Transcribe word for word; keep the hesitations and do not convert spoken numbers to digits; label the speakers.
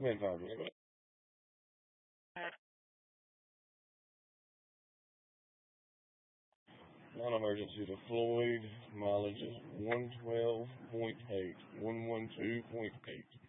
Speaker 1: Man, talk to me about it. Non-emergency to Floyd. Mileage is one twelve point eight. one twelve point eight.